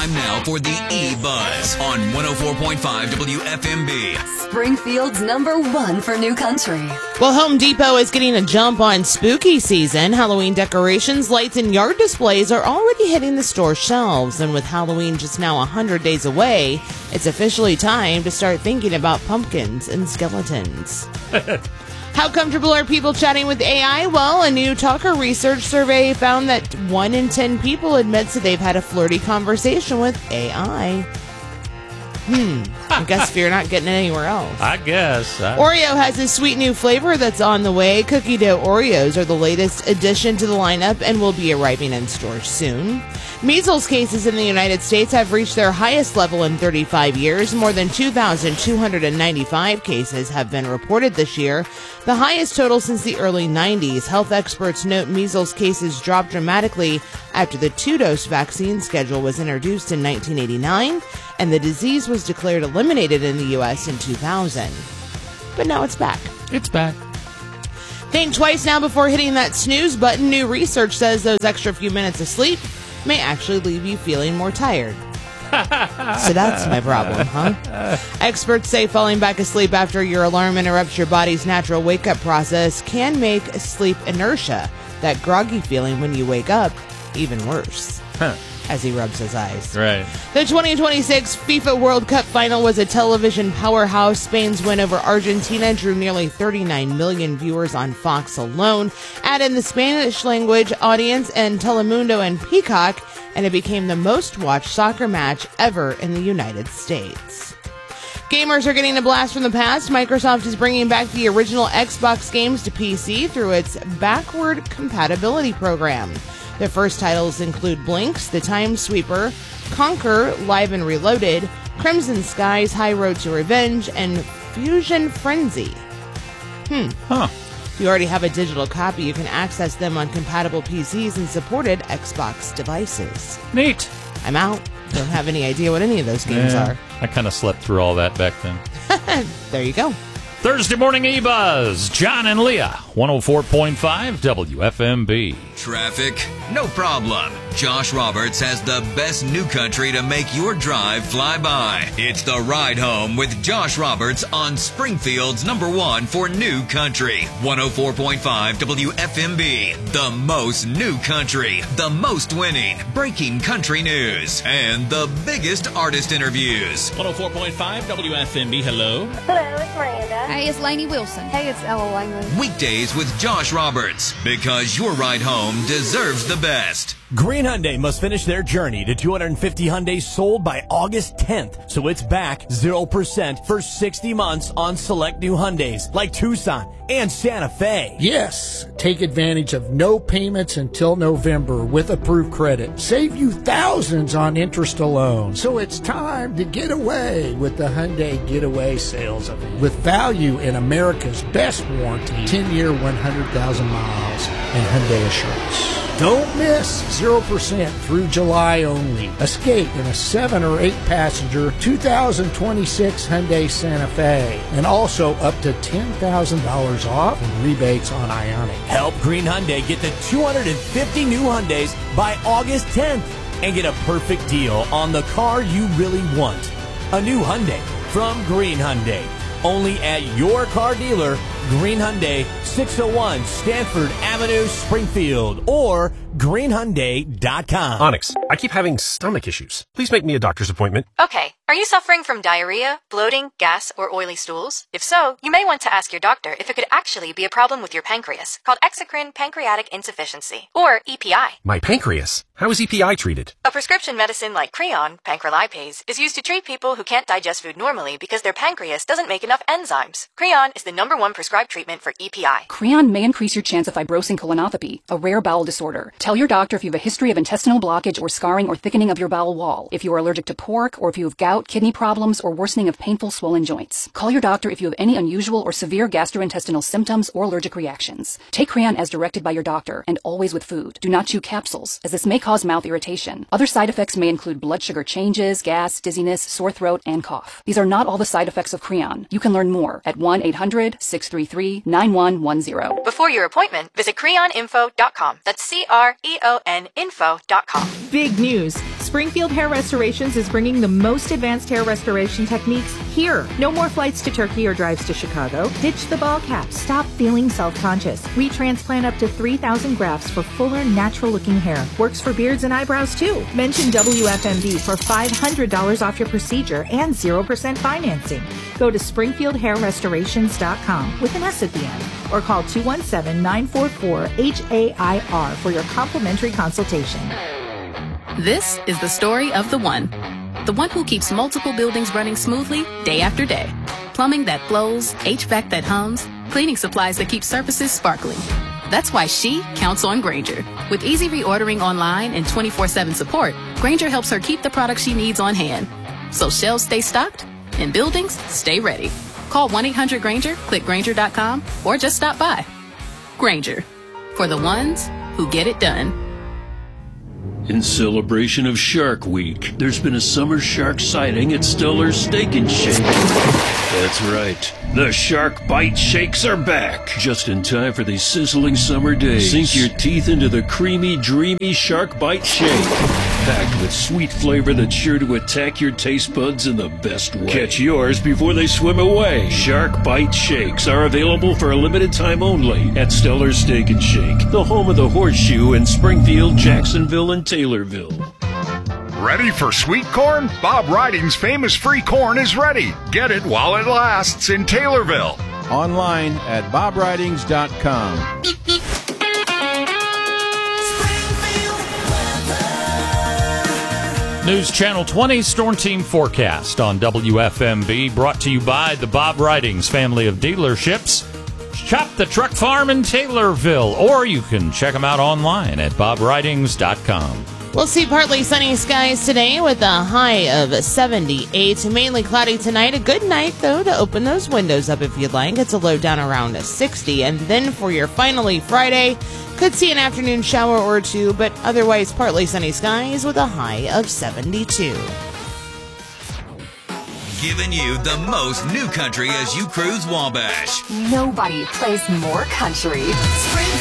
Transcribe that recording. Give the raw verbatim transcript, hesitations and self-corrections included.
Time now for the E-Buzz on one oh four point five W F M B. Springfield's number one for new country. Well, Home Depot is getting a jump on spooky season. Halloween decorations, lights, and yard displays are already hitting the store shelves. And with Halloween just now one hundred days away, it's officially time to start thinking about pumpkins and skeletons. How comfortable are people chatting with A I? Well, a new Talker research survey found that one in ten people admits that they've had a flirty conversation with A I. Hmm. I guess if you're not getting it anywhere else. I guess. I... Oreo has a sweet new flavor that's on the way. Cookie dough Oreos are the latest addition to the lineup and will be arriving in stores soon. Measles cases in the United States have reached their highest level in thirty-five years. More than two thousand two hundred ninety-five cases have been reported this year, the highest total since the early nineties. Health experts note measles cases dropped dramatically after the two-dose vaccine schedule was introduced in nineteen eighty-nine, and the disease was declared eliminated in the U S in two thousand. But now it's back. It's back. Think twice now before hitting that snooze button. New research says those extra few minutes of sleep may actually leave you feeling more tired. So that's my problem, huh? Experts say falling back asleep after your alarm interrupts your body's natural wake-up process can make sleep inertia, that groggy feeling when you wake up, even worse. Huh. As he rubs his eyes. Right. The twenty twenty-six FIFA World Cup final was a television powerhouse. Spain's win over Argentina drew nearly thirty-nine million viewers on Fox alone. Add in the Spanish language audience and Telemundo and Peacock, and it became the most watched soccer match ever in the United States. Gamers are getting a blast from the past. Microsoft is bringing back the original Xbox games to P C through its backward compatibility program. The first titles include Blinks, The Time Sweeper, Conquer, Live and Reloaded, Crimson Skies, High Road to Revenge, and Fusion Frenzy. Hmm. Huh. If you already have a digital copy, you can access them on compatible P Cs and supported Xbox devices. Neat. I'm out. Don't have any idea what any of those games yeah, are. I kind of slept through all that back then. There you go. Thursday morning E-Buzz, John and Leah, one oh four point five W F M B. Traffic? No problem. Josh Roberts has the best new country to make your drive fly by. It's The Ride Home with Josh Roberts on Springfield's number one for new country. one oh four point five W F M B. The most new country, the most winning, breaking country news, and the biggest artist interviews. one oh four point five W F M B, hello. Hello, it's Miranda. Hey, it's Lainey Wilson. Hey, it's Ella Langman. Weekdays with Josh Roberts, because your ride home deserves the best. Green Hyundai must finish their journey to two hundred fifty Hyundais sold by August tenth, so it's back zero percent for sixty months on select new Hyundais like Tucson and Santa Fe. Yes, take advantage of no payments until November with approved credit. Save you thousands on interest alone. So it's time to get away with the Hyundai Getaway Sales Event. With value in America's best warranty, ten-year, one hundred thousand miles, and Hyundai Assurance. Don't miss zero percent through July only. Escape in a seven or eight passenger two thousand twenty-six Hyundai Santa Fe. And also up to ten thousand dollars off and rebates on Ioniq. Help Green Hyundai get the two hundred fifty new Hyundais by August tenth and get a perfect deal on the car you really want. A new Hyundai from Green Hyundai. Only at your car dealer, Green Hyundai, six oh one Stanford Avenue, Springfield, or green hyundai dot com. Onyx, I keep having stomach issues. Please make me a doctor's appointment. Okay. Are you suffering from diarrhea, bloating, gas, or oily stools? If so, you may want to ask your doctor if it could actually be a problem with your pancreas, called exocrine pancreatic insufficiency, or E P I. My pancreas? How is E P I treated? A prescription medicine like Creon, pancrelipase, is used to treat people who can't digest food normally because their pancreas doesn't make enough enzymes. Creon is the number one prescribed treatment for E P I. Creon may increase your chance of fibrosing colonopathy, a rare bowel disorder. Tell your doctor if you have a history of intestinal blockage or scarring or thickening of your bowel wall, if you are allergic to pork, or if you have gout, kidney problems, or worsening of painful swollen joints. Call your doctor if you have any unusual or severe gastrointestinal symptoms or allergic reactions. Take Creon as directed by your doctor, and always with food. Do not chew capsules, as this may cause mouth irritation. Other side effects may include blood sugar changes, gas, dizziness, sore throat, and cough. These are not all the side effects of Creon. You can learn more at one eight hundred six three three nine one one zero. Before your appointment, visit creon info dot com. That's C R E O N info dot com. Big news. Springfield Hair Restorations is bringing the most advanced hair restoration techniques here. No more flights to Turkey or drives to Chicago. Ditch the ball cap. Stop feeling self-conscious. We transplant up to three thousand grafts for fuller, natural-looking hair. Works for beards and eyebrows, too. Mention W F M B for five hundred dollars off your procedure and zero percent financing. Go to springfield hair restorations dot com with an S at the end or call two one seven, nine four four, H A I R for your complimentary consultation. This is the story of the one. The one who keeps multiple buildings running smoothly day after day. Plumbing that flows, H V A C that hums, cleaning supplies that keep surfaces sparkling. That's why she counts on Grainger. With easy reordering online and twenty-four seven support, Grainger helps her keep the products she needs on hand. So shelves stay stocked and buildings stay ready. Call one eight hundred Grainger, click Grainger dot com, or just stop by. Grainger, for the ones who get it done. In celebration of Shark Week, there's been a summer shark sighting at Stellar's Steak and Shake. That's right. The Shark Bite Shakes are back. Just in time for these sizzling summer days. Sink your teeth into the creamy, dreamy Shark Bite Shake. Packed with sweet flavor that's sure to attack your taste buds in the best way. Catch yours before they swim away. Shark Bite Shakes are available for a limited time only at Stellar's Steak and Shake, the home of the Horseshoe in Springfield, Jacksonville, and Taylorville. Ready for sweet corn? Bob Riding's famous free corn is ready. Get it while it lasts in Taylorville. Online at bob ridings dot com. News Channel twenty Storm Team Forecast on W F M B, brought to you by the Bob Ridings family of dealerships. Shop the Truck Farm in Taylorville, or you can check them out online at bob ridings dot com. We'll see partly sunny skies today with a high of seventy-eight. Mainly cloudy tonight. A good night, though, to open those windows up if you'd like. It's a low down around sixty. And then for your finally Friday, could see an afternoon shower or two, but otherwise partly sunny skies with a high of seventy-two. Giving you the most new country as you cruise Wabash. Nobody plays more country.